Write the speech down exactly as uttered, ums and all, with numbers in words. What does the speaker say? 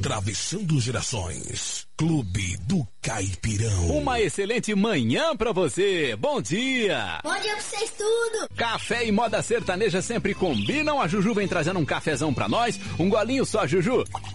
Atravessando gerações. Clube do Caipirão. Uma excelente manhã pra você. Bom dia. Bom dia pra vocês tudo. Café e moda sertaneja sempre combinam. A Juju vem trazendo um cafezão pra nós. Um golinho só, Juju.